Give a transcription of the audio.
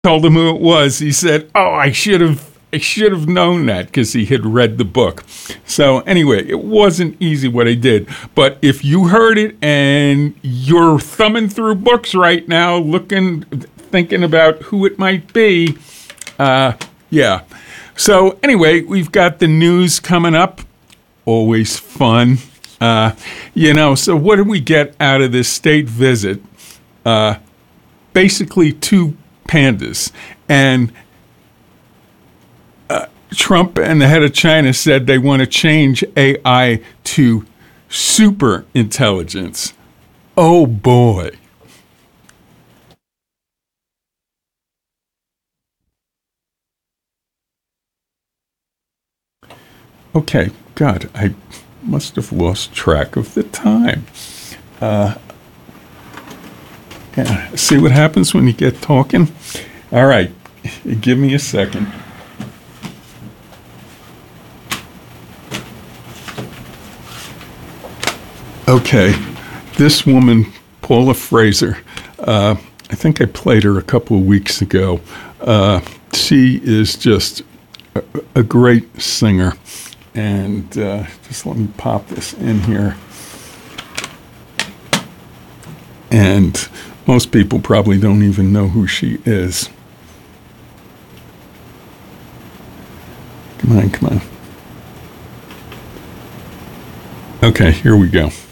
told him who it was. He said, "Oh, I should have known that," because he had read the book. So anyway, it wasn't easy what I did. But if you heard it and you're thumbing through books right now, thinking about who it might be, yeah. So anyway, we've got the news coming up. Always fun. So what did we get out of this state visit? Basically two pandas. And Trump and the head of China said they want to change AI to super intelligence. Oh boy. Okay, God, I must have lost track of the time. Yeah, see what happens when you get talking? All right, give me a second. Okay, this woman, Paula Fraser, I think I played her a couple of weeks ago. She is just a great singer. And just let me pop this in here. And most people probably don't even know who she is. Come on. Okay, here we go.